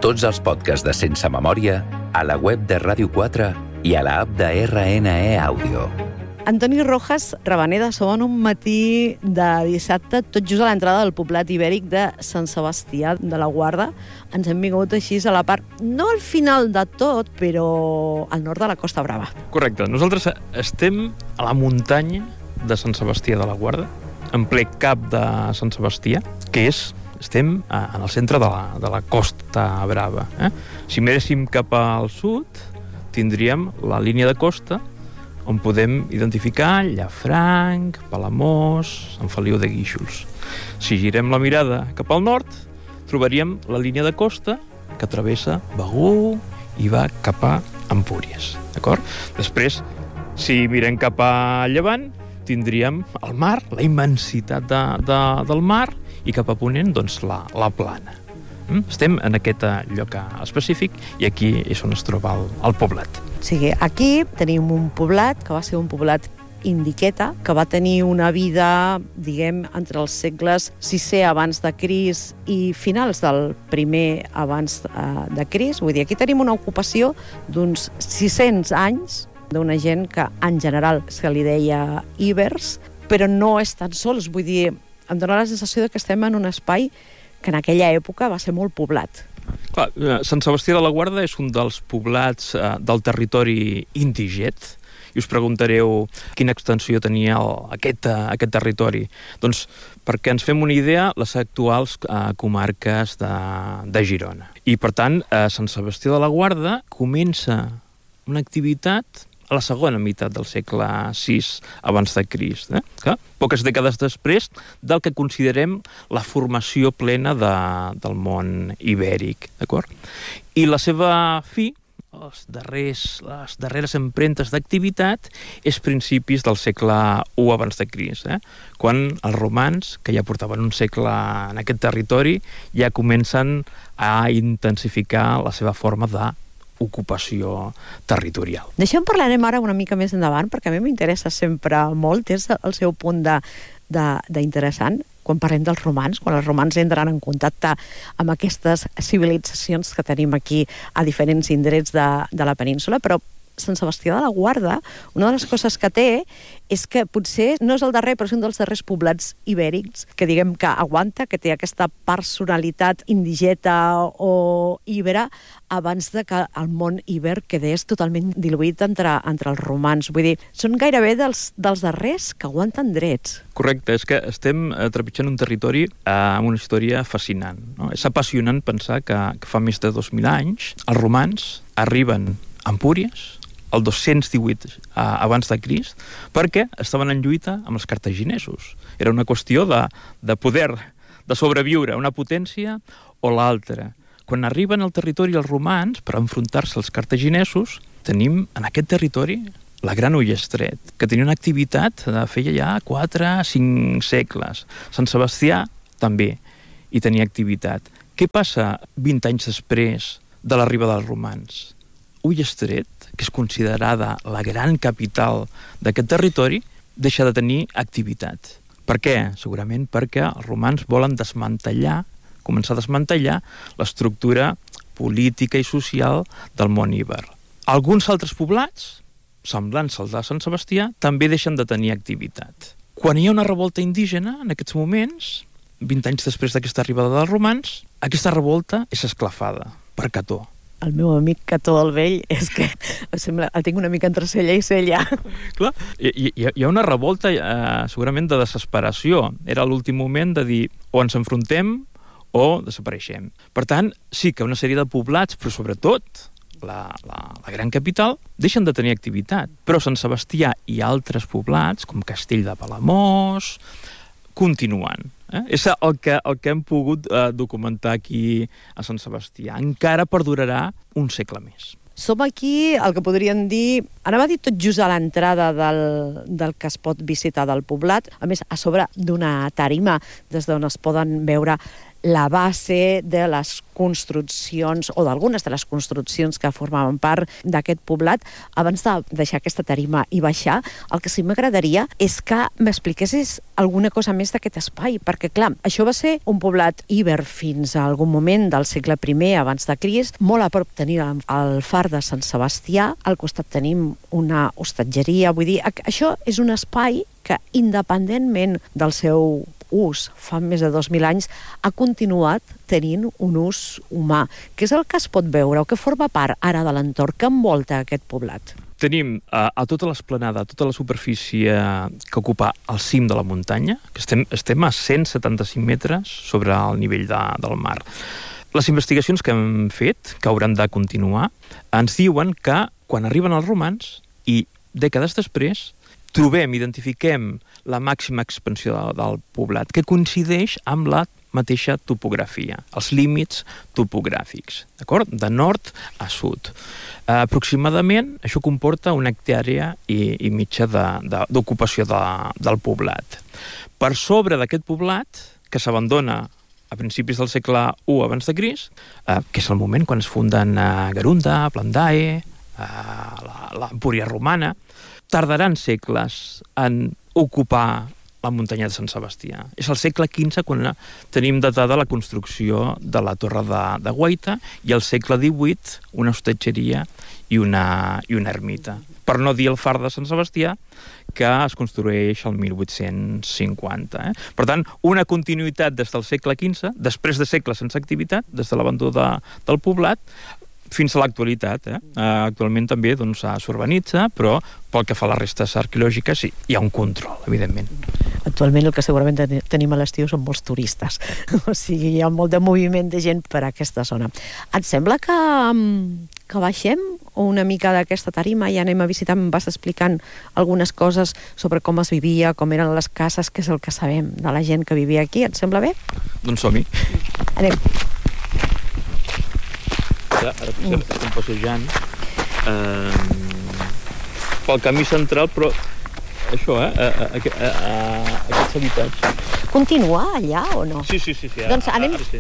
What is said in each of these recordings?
Tots els podcasts de Sense Memòria a la web de Ràdio 4 i a la app de RNE Àudio. Antoni Rojas Rabaneda, som en un matí de dissabte, tot just a l'entrada del poblat ibèric de Sant Sebastià de la Guarda. Ens hem vingut així a la part, no al final de tot, però al nord de la Costa Brava. Correcte. Nosaltres estem a la muntanya de Sant Sebastià de la Guarda, en ple cap de Sant Sebastià, que estem en el centre de la Costa Brava. Si miréssim cap al sud, tindríem la línia de costa on podem identificar Llafranc, Palamós, Sant Feliu de Guíxols. Si girem la mirada cap al nord, trobaríem la línia de costa que travessa Begur i va cap a Empúries. D'acord? Després, si mirem cap a llevant, tindríem el mar, la immensitat del mar, i cap a ponent, doncs, la plana. Estem en aquest lloc específic i aquí és on es troba el poblat. O sigui, aquí tenim un poblat que va ser un poblat indiqueta, que va tenir una vida, diguem, entre els segles VI abans de Crist i finals del primer abans de Crist. Vull dir, aquí tenim una ocupació d'uns 600 anys d'una gent que en general se li deia íbers, però no és tan sols. Vull dir, em dóna la sensació que estem en un espai que en aquella època va ser molt poblat. Clar, Sant Sebastià de la Guarda és un dels poblats del territori indiget, i us preguntareu quina extensió tenia aquest territori. Doncs perquè ens fem una idea, les actuals comarques de Girona. I per tant, Sant Sebastià de la Guarda comença una activitat a la segona meitat del segle VI abans de Crist. Poques dècades després del que considerem la formació plena del món ibèric. D'acord? I la seva fi, les darreres empremtes d'activitat, és principis del segle I abans de Crist, quan els romans, que ja portaven un segle en aquest territori, ja comencen a intensificar la seva forma d'ocupació territorial. D'això en parlarem ara una mica més endavant, perquè a mi m'interessa sempre molt, és el seu punt d'interessant, quan parlem dels romans, quan els romans entren en contacte amb aquestes civilitzacions que tenim aquí a diferents indrets de la península, però Sant Sebastià de la Guarda, una de les coses que té és que potser no és el darrer, però és un dels darrers poblats ibèrics que diguem que aguanta, que té aquesta personalitat indigeta o íbera abans de que el món íber quedés totalment diluït entre els romans. Vull dir, són gairebé dels darrers que aguanten drets. Correcte, és que estem trepitjant un territori amb una història fascinant. No? És apassionant pensar que fa més de 2.000 anys els romans arriben a Empúries, el 218 abans de Crist, perquè estaven en lluita amb els cartaginesos. Era una qüestió de poder, de sobreviure una potència o l'altra. Quan arriben al territori els romans per enfrontar-se als cartaginesos, tenim en aquest territori la Gran Ullestret, que tenia una activitat de feia ja 4-5 segles. Sant Sebastià també hi tenia activitat. Què passa 20 anys després de l'arribada dels romans? Ullestret, que és considerada la gran capital d'aquest territori, deixa de tenir activitat. Per què? Segurament perquè els romans volen començar a desmantellar l'estructura política i social del món íber. Alguns altres poblats, semblants als de Sant Sebastià, també deixen de tenir activitat. Quan hi ha una revolta indígena, en aquests moments, 20 anys després d'aquesta arribada dels romans, aquesta revolta és esclafada per Cató. El meu amic Cató el Vell és que el tinc una mica entre cella i cella. Clar, hi ha una revolta segurament de desesperació. Era l'últim moment de dir o ens enfrontem o desapareixem. Per tant, sí que una sèrie de poblats, però sobretot la gran capital, deixen de tenir activitat. Però Sant Sebastià i altres poblats, com Castell de Palamós, continuen. És el que hem pogut documentar aquí a Sant Sebastià. Encara perdurarà un segle més. Som aquí, el que podríem dir, anava a dir tot just a l'entrada del que es pot visitar del poblat, a més, a sobre d'una tarima, des d'on es poden veure la base de les construccions, o d'algunes de les construccions que formaven part d'aquest poblat. Abans de deixar aquesta tarima i baixar, el que sí m'agradaria és que m'expliquessis alguna cosa més d'aquest espai, perquè, clar, això va ser un poblat íber fins a algun moment del segle I abans de Crist. Molt a prop tenim el far de Sant Sebastià, al costat tenim una hostatgeria, vull dir, això és un espai que, independentment del seu ús fa més de 2.000 anys, ha continuat tenint un ús humà. Què és el que es pot veure o que forma part ara de l'entorn que envolta aquest poblat? Tenim a tota l'esplanada, a tota la superfície que ocupa el cim de la muntanya, que estem a 175 metres sobre el nivell del mar. Les investigacions que hem fet, que hauran de continuar, ens diuen que quan arriben els romans i dècades després identifiquem la màxima expansió del poblat, que coincideix amb la mateixa topografia, els límits topogràfics, d'acord? De nord a sud. Aproximadament, això comporta una hectàrea i mitja d'ocupació del poblat. Per sobre d'aquest poblat, que s'abandona a principis del segle I abans de Crist, que és el moment quan es funden Garunda, Plandae, l'Empúria romana, tardaran segles en ocupar la muntanya de Sant Sebastià. És el segle XV quan tenim datada la construcció de la Torre de Guaita i al segle XVIII una hostatgeria i una ermita. Per no dir el far de Sant Sebastià, que es construeix el 1850. Per tant, una continuïtat des del segle XV, després de segles sense activitat, des de l'abandó del poblat, fins a l'actualitat. Actualment també s'urbanitza, però pel que fa a les restes arqueològiques sí, hi ha un control, evidentment. Actualment el que segurament tenim a l'estiu són molts turistes. O sigui, hi ha molt de moviment de gent per a aquesta zona. Et sembla que baixem una mica d'aquesta tarima i anem a visitar, em vas explicant algunes coses sobre com es vivia, com eren les cases, que és el que sabem de la gent que vivia aquí. Et sembla bé? Doncs som-hi. Anem. Ara estem passejant pel camí central, però això, aquests habitatges. Continua allà o no? Sí. Doncs anem... Sí.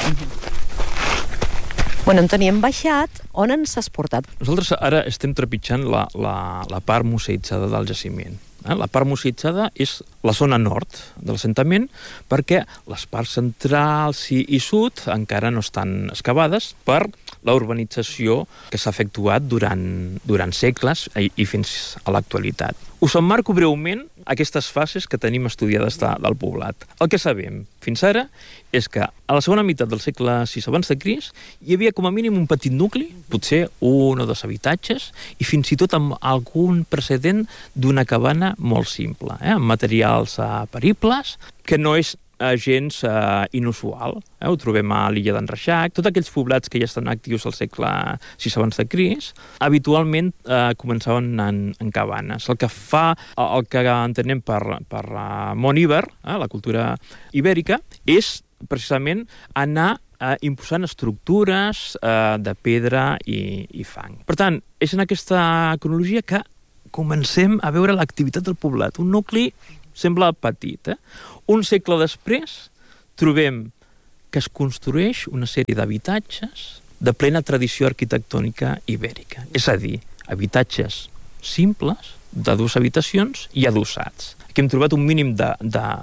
Bueno, en teníem baixat. On ens has portat? Nosaltres ara estem trepitjant la part museïtzada del jaciment. La part museïtzada és la zona nord de l'assentament, perquè les parts centrals i sud encara no estan excavades per la urbanització que s'ha efectuat durant segles i fins a l'actualitat. Us emmarco breument aquestes fases que tenim estudiades del poblat. El que sabem fins ara és que a la segona meitat del segle VI abans de Crist hi havia com a mínim un petit nucli, potser 1 o 2 habitatges, i fins i tot amb algun precedent d'una cabana molt simple, amb materials peribles, que no és gens inusual. Ho trobem a l'illa d'en Reixac. Tots aquells poblats que ja estan actius al segle VI abans de Crist, habitualment començaven en cabanes. El que fa, el que entenem per món Iber, la cultura ibèrica, és precisament anar imposant estructures de pedra i fang. Per tant, és en aquesta cronologia que comencem a veure l'activitat del poblat. Un nucli sembla petit. Un segle després trobem que es construeix una sèrie d'habitatges de plena tradició arquitectònica ibèrica. És a dir, habitatges simples, de 2 habitacions i adossats. Aquí hem trobat un mínim de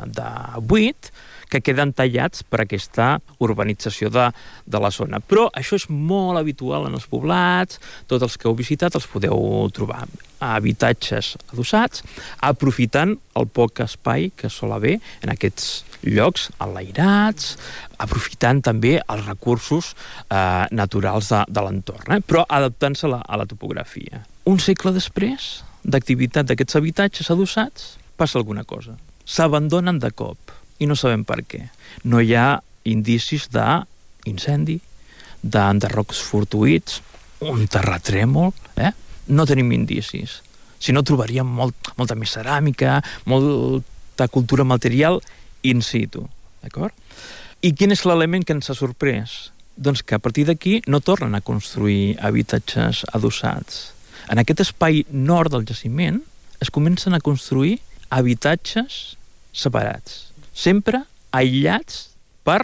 8 que queden tallats per aquesta urbanització de la zona. Però això és molt habitual en els poblats, tots els que heu visitat els podeu trobar. Habitatges adossats, aprofitant el poc espai que sol haver en aquests llocs enlairats, aprofitant també els recursos naturals de l'entorn, però adaptant-se a la topografia. Un segle després d'activitat d'aquests habitatges adossats, passa alguna cosa. S'abandonen de cop. I no sabem per què. No hi ha indicis d'incendi, d'enderrocs fortuïts, un terratrèmol, No tenim indicis. Si no, trobaríem molta més ceràmica, molta cultura material in situ, d'acord? I quin és l'element que ens ha sorprès? Doncs que a partir d'aquí no tornen a construir habitatges adossats. En aquest espai nord del jaciment es comencen a construir habitatges separats, sempre aïllats per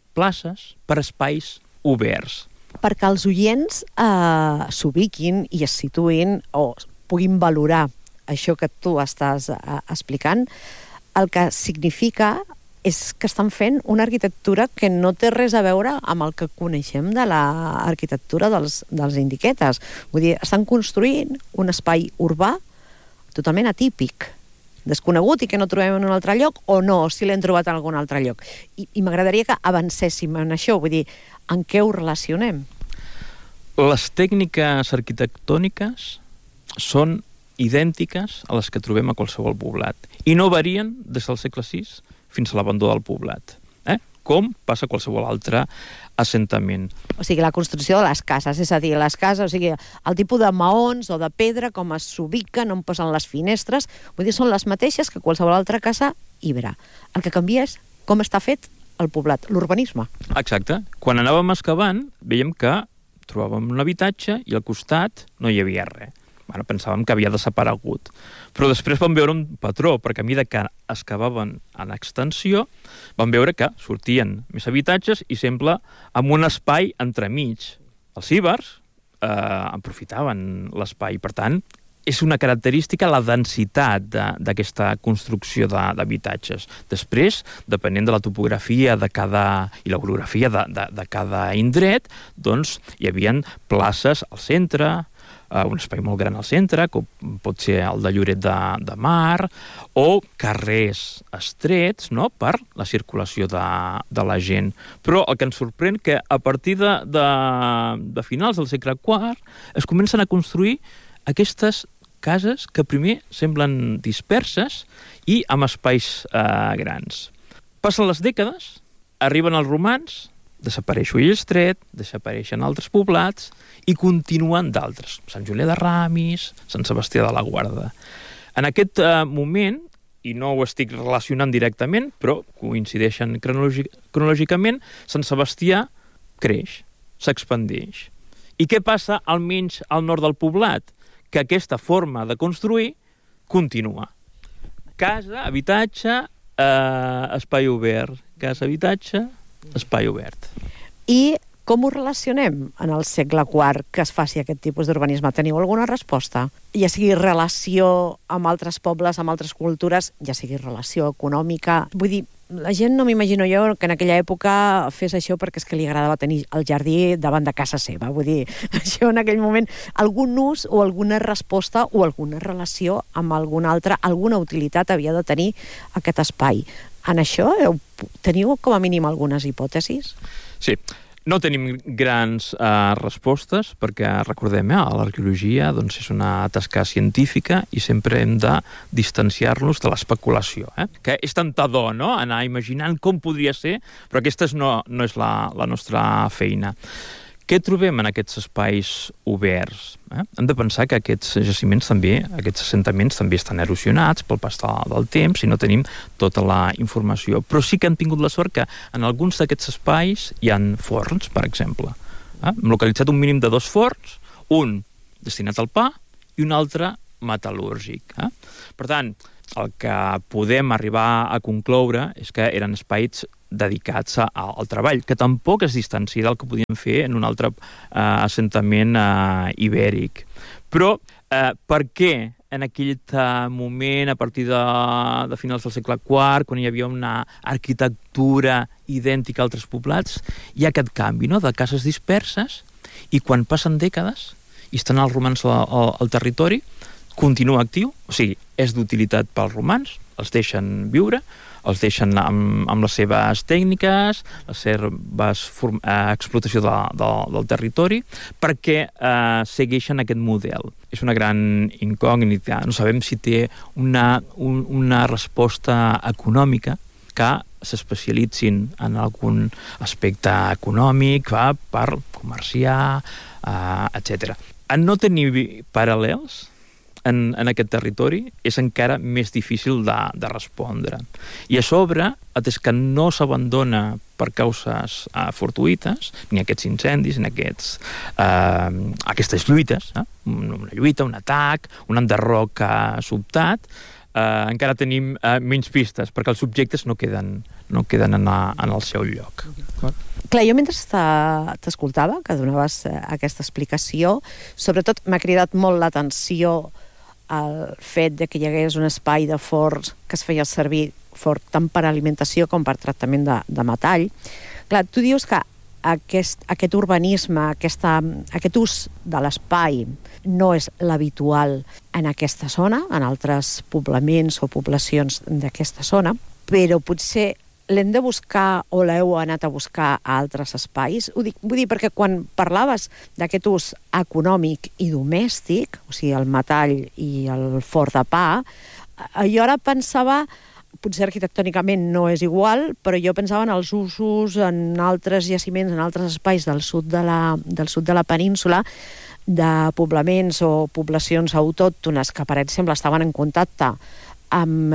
places per espais oberts. Perquè els oients s'ubiquin i es situïn o puguin valorar això que tu estàs explicant, el que significa és que estan fent una arquitectura que no té res a veure amb el que coneixem de l'arquitectura dels indiquetes. Vull dir, estan construint un espai urbà totalment atípic, desconegut i que no trobem en un altre lloc, o no, si l'hem trobat en algun altre lloc. I m'agradaria que avancéssim en això, vull dir, en què ho relacionem? Les tècniques arquitectòniques són idèntiques a les que trobem a qualsevol poblat i no varien des del segle VI fins a l'abandó del poblat, com passa a qualsevol altre assentament. O sigui, la construcció de les cases, és a dir, les cases, o sigui, el tipus de maons o de pedra, com s'ubiquen, on posen les finestres, vull dir, són les mateixes que qualsevol altra casa ibera. El que canvia és com està fet el poblat, l'urbanisme. Exacte. Quan anàvem excavant, veiem que trobàvem un habitatge i al costat no hi havia res. Bueno, pensàvem que havia desaparegut. Però després vam veure un patró, perquè a mesura que excavaven en extensió, vam veure que sortien més habitatges i sempre amb un espai entremig. Els ibers aprofitaven l'espai. Per tant, és una característica la densitat d'aquesta construcció d'habitatges. Després, depenent de la topografia i la orografia de cada indret, doncs hi havia places al centre, un espai molt gran al centre, com pot ser el de Lloret de Mar, o carrers estrets, no?, per la circulació de la gent. Però el que ens sorprèn que a partir de finals del segle IV es comencen a construir aquestes cases que primer semblen disperses i amb espais grans. Passen les dècades, arriben els romans, desapareix Ullestret, desapareixen altres poblats i continuen d'altres. Sant Julià de Ramis, Sant Sebastià de la Guarda. En aquest moment, i no ho estic relacionant directament, però coincideixen cronològicament, Sant Sebastià creix, s'expandeix. I què passa almenys al nord del poblat? Que aquesta forma de construir continua. Casa, habitatge, espai obert. Casa, habitatge, espai obert. I com ho relacionem en el segle IV que es faci aquest tipus d'urbanisme? Teniu alguna resposta? Ja sigui relació amb altres pobles, amb altres cultures, ja sigui relació econòmica. Vull dir, la gent no m'imagino jo que en aquella època fes això perquè és que li agradava tenir el jardí davant de casa seva. Vull dir, això en aquell moment, algun ús o alguna resposta o alguna relació amb alguna altra, alguna utilitat havia de tenir aquest espai. En això teniu com a mínim algunes hipòtesis? Sí. No tenim grans respostes perquè, recordem, l'arqueologia és una tasca científica i sempre hem de distanciar-nos de l'especulació. Que és tentador, no?, anar imaginant com podria ser, però aquesta no és la nostra feina. Què trobem en aquests espais oberts? Hem de pensar que aquests jaciments també, aquests assentaments també estan erosionats pel pas del temps i no tenim tota la informació. Però sí que hem tingut la sort que en alguns d'aquests espais hi ha forns, per exemple. Hem localitzat un mínim de 2 forns, un destinat al pa i un altre metal·lúrgic. Per tant, el que podem arribar a concloure és que eren espais dedicats al treball, que tampoc es distancia del que podíem fer en un altre assentament ibèric. Però per què en aquell moment, a partir de finals del segle IV, quan hi havia una arquitectura idèntica a altres poblats, hi ha aquest canvi, no?, de cases disperses, i quan passen dècades i estan els romans al territori, continua actiu, o sigui, és d'utilitat pels romans, els deixen viure, els deixen amb les seves tècniques, la seva explotació del territori, perquè segueixen aquest model. És una gran incògnita. No sabem si té una resposta econòmica que s'especialitzin en algun aspecte econòmic, per comerciar, etc. En no tenir paral·lels en aquest territori és encara més difícil de respondre. I a sobre, atès que no s'abandona per causes fortuïtes, ni aquests incendis, ni aquestes lluites, una lluita, un atac, un enderroc sobtat, encara tenim menys pistes, perquè els objectes no queden en el seu lloc. Clar, jo mentre t'escoltava, que donaves aquesta explicació, sobretot m'ha cridat molt l'atenció el fet de que hi hagués un espai de forns que es feia servir fort tant per alimentació com per tractament de metall. Clar, tu dius que aquest urbanisme, aquest ús de l'espai no és l'habitual en aquesta zona, en altres poblaments o poblacions d'aquesta zona, però potser l'hem de buscar o l'heu anat a buscar a altres espais? Vull dir, perquè quan parlaves d'aquest ús econòmic i domèstic, o sigui, el metall i el forn de pa, jo ara pensava, potser arquitectònicament no és igual, però jo pensava en els usos en altres jaciments, en altres espais del sud de la península, de poblaments o poblacions autòctones que, per exemple, estaven en contacte amb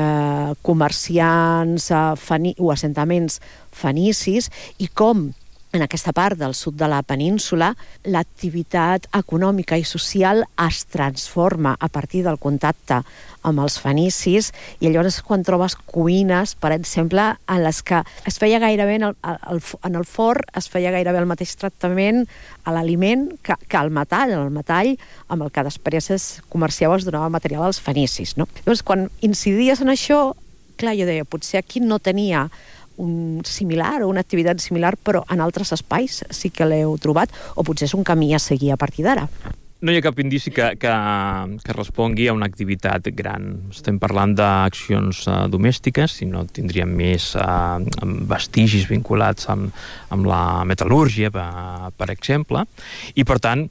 comerciants o assentaments fenicis, i com en aquesta part del sud de la península l'activitat econòmica i social es transforma a partir del contacte amb els fenicis, i llavors quan trobes cuines, per exemple, en les que es feia gairebé en el forn es feia gairebé el mateix tractament a l'aliment que el metall amb el que després es comerciava, es donava material als fenicis, no? Llavors, quan incidies en això, clar, jo deia, potser aquí no tenia un similar o una activitat similar, però en altres espais sí que l'heu trobat, o potser és un camí a seguir a partir d'ara. No hi ha cap indici que respongui a una activitat gran. Estem parlant d'accions domèstiques, si no tindríem més vestigis vinculats amb la metal·lúrgia, per exemple, i per tant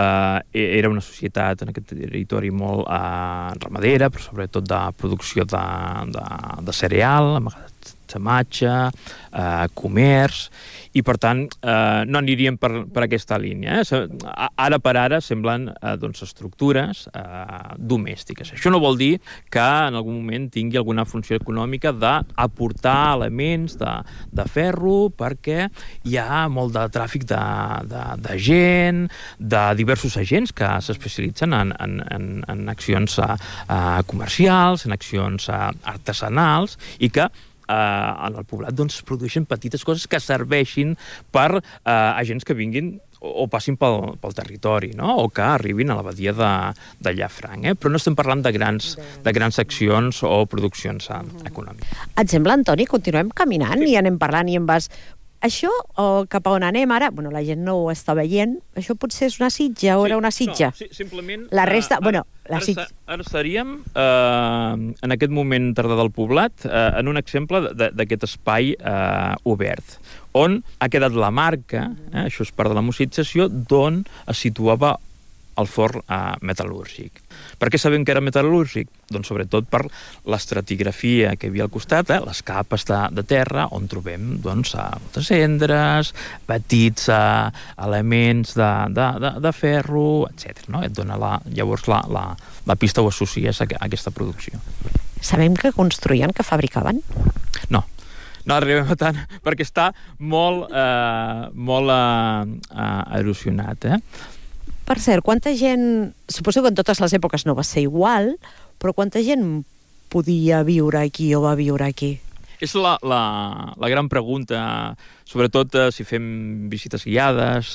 era una societat en aquest territori molt ramadera, però sobretot de producció de cereal, emmagatzematge, comerç, i per tant no aniríem per aquesta línia. Ara per ara semblen estructures domèstiques. Això no vol dir que en algun moment tingui alguna funció econòmica d'aportar elements de ferro, perquè hi ha molt de tràfic de gent, de diversos agents que s'especialitzen en accions comercials, en accions artesanals, i que en el poblat es produeixen petites coses que serveixin per agents que vinguin o passin pel territori, no? O que arribin a la badia de Llafranc. Però no estem parlant de grans accions o produccions econòmiques. Et sembla, Antoni, continuem caminant i anem parlant i em vas... Això, o cap a on anem ara, la gent no ho està veient, això potser és una sitja o era una sitja? No, simplement... La resta, la sitja... Ara estaríem, en aquest moment tardà del poblat, en un exemple d'aquest espai obert, on ha quedat la marca, això és part de la musicització, d'on es situava el forn metal·lúrgic. Per què sabem que era metal·lúrgic? Doncs sobretot per l'estratigrafia que hi havia al costat, les capes de terra, on trobem moltes cendres, petits elements de ferro, etc. No? Et dona llavors la pista o associes a aquesta producció. Sabem que construïen, que fabricaven? No arribem a tant, perquè està molt erosionat, Per cert, quanta gent... Suposo que en totes les èpoques no va ser igual, però quanta gent podia viure aquí o va viure aquí? És la gran pregunta, sobretot si fem visites guiades